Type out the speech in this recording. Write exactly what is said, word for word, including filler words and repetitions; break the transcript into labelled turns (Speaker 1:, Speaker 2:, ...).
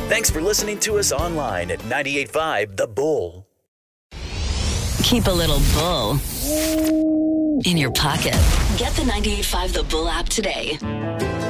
Speaker 1: Thanks for listening to us online at ninety-eight point five The Bull.
Speaker 2: Keep a little bull in your pocket. Get the ninety-eight point five The Bull app today.